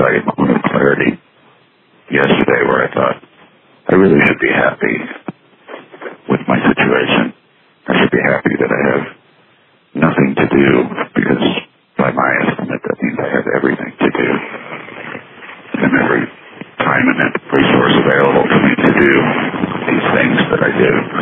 insight, a moment of clarity yesterday where I thought, I really should be happy with my situation. I should be happy that I have nothing to do, because by my estimate, that means I have everything to do. And every time and resource available to me to do these things that I do.